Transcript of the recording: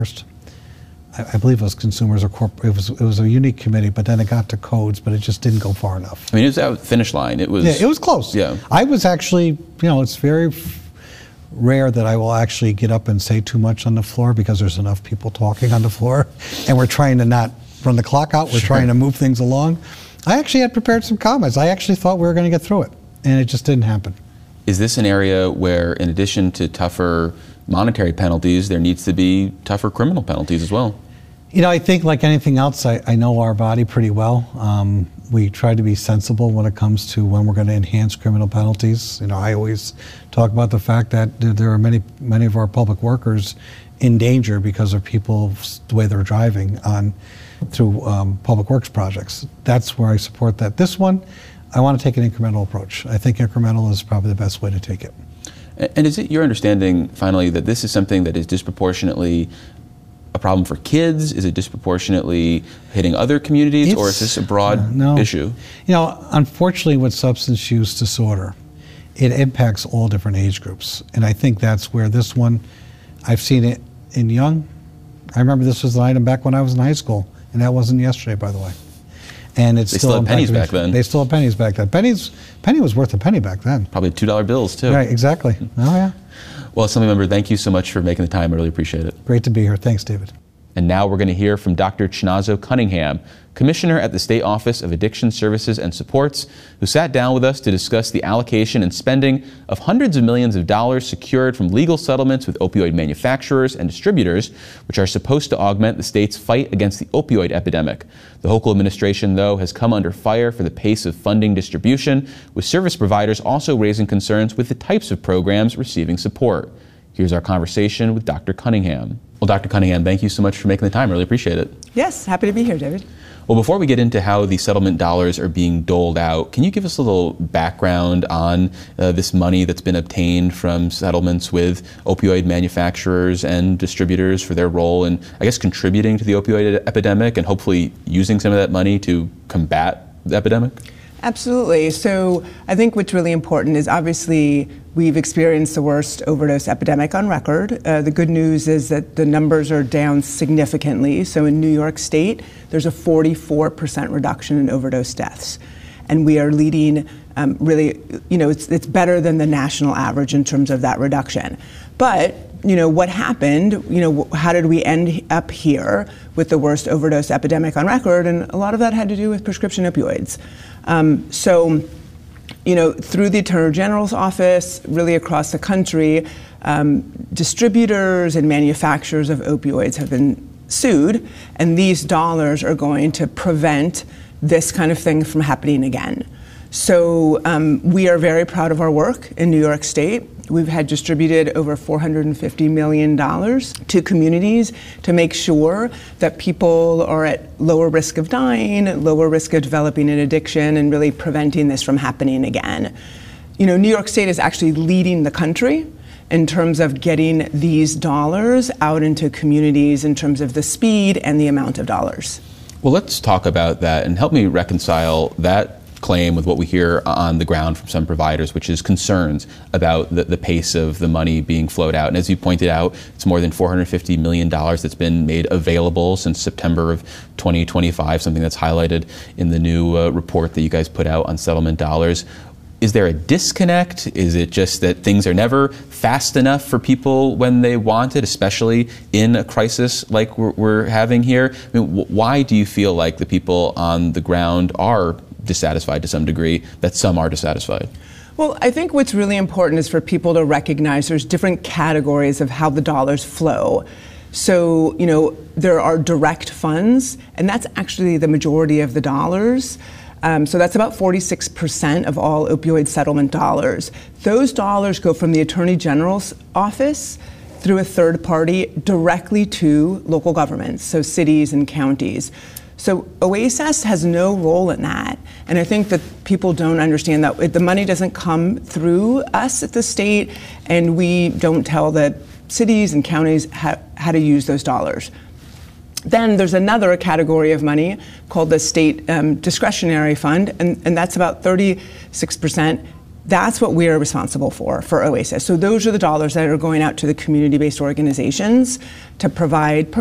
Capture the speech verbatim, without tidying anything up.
first. I, I believe it was consumers or corp. It was it was a unique committee, but then it got to codes, but it just didn't go far enough. I mean, it was out the finish line. It was. Yeah, it was close. Yeah. I was actually, you know, it's very f- rare that I will actually get up and say too much on the floor because there's enough people talking on the floor, and we're trying to not run the clock out. We're Sure. trying to move things along. I actually had prepared some comments. I actually thought we were going to get through it, and it just didn't happen. Is this an area where, in addition to tougher monetary penalties, there needs to be tougher criminal penalties as well? You know, I think like anything else, I, I know our body pretty well. Um, we try to be sensible when it comes to when we're going to enhance criminal penalties. You know, I always talk about the fact that there are many, many of our public workers in danger because of people, the way they're driving on through um, public works projects. That's where I support that. This one, I want to take an incremental approach. I think incremental is probably the best way to take it. And is it your understanding, finally, that this is something that is disproportionately a problem for kids? Is it disproportionately hitting other communities, It's, or is this a broad uh, no. issue? You know, unfortunately with substance use disorder, it impacts all different age groups. And I think that's where this one, I've seen it in young. I remember this was an item back when I was in high school, and that wasn't yesterday, by the way. And it's They still, still had pennies impacting- back then. They still had pennies back then. Pennies, penny was worth a penny back then. Probably two dollar bills, too. Right, exactly. Oh, yeah. Well, Assemblymember, thank you so much for making the time. I really appreciate it. Great to be here. Thanks, David. And now we're going to hear from Doctor Chinazo Cunningham, Commissioner at the State Office of Addiction Services and Supports, who sat down with us to discuss the allocation and spending of hundreds of millions of dollars secured from legal settlements with opioid manufacturers and distributors, which are supposed to augment the state's fight against the opioid epidemic. The Hochul administration, though, has come under fire for the pace of funding distribution, with service providers also raising concerns with the types of programs receiving support. Here's our conversation with Doctor Cunningham. Well, Doctor Cunningham, thank you so much for making the time. I really appreciate it. Yes, happy to be here, David. Well, before we get into how the settlement dollars are being doled out, can you give us a little background on uh, this money that's been obtained from settlements with opioid manufacturers and distributors for their role in, I guess, contributing to the opioid epidemic and hopefully using some of that money to combat the epidemic? Absolutely. So I think what's really important is obviously we've experienced the worst overdose epidemic on record. Uh, the good news is that the numbers are down significantly. So in New York State, there's a forty-four percent reduction in overdose deaths. And we are leading um, really, you know, it's, it's better than the national average in terms of that reduction. But you know, what happened, you know, how did we end up here with the worst overdose epidemic on record? And a lot of that had to do with prescription opioids. Um, so, you know, through the Attorney General's office, really across the country, um, distributors and manufacturers of opioids have been sued, and these dollars are going to prevent this kind of thing from happening again. So um, we are very proud of our work in New York State. We've had distributed over four hundred fifty million dollars to communities to make sure that people are at lower risk of dying, lower risk of developing an addiction, and really preventing this from happening again. You know, New York State is actually leading the country in terms of getting these dollars out into communities in terms of the speed and the amount of dollars. Well, let's talk about that and help me reconcile that claim with what we hear on the ground from some providers, which is concerns about the, the pace of the money being flowed out. And as you pointed out, it's more than four hundred fifty million dollars that's been made available since September of twenty twenty-five, something that's highlighted in the new uh, report that you guys put out on settlement dollars. Is there a disconnect? Is it just that things are never fast enough for people when they want it, especially in a crisis like we're, we're having here? I mean, wh- why do you feel like the people on the ground are dissatisfied to some degree, that some are dissatisfied? Well, I think what's really important is for people to recognize there's different categories of how the dollars flow. So, you know, there are direct funds, and that's actually the majority of the dollars. Um, so that's about forty-six percent of all opioid settlement dollars. Those dollars go from the Attorney General's office through a third party directly to local governments, so cities and counties. So O A S A S has no role in that. And I think that people don't understand that the money doesn't come through us at the state, and we don't tell the cities and counties how, how to use those dollars. Then there's another category of money called the state um, discretionary fund, and, and that's about thirty-six percent That's what we are responsible for, for OASIS. So those are the dollars that are going out to the community-based organizations to provide